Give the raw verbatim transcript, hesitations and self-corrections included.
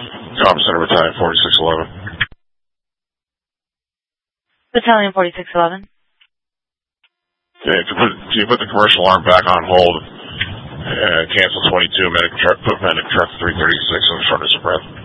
Comm Center Battalion forty-six eleven. Battalion forty-six eleven. Okay, can you put, can you put the commercial arm back on hold? Uh, cancel twenty-two, medic truck, put medic truck three thirty-six on the shortness of breath.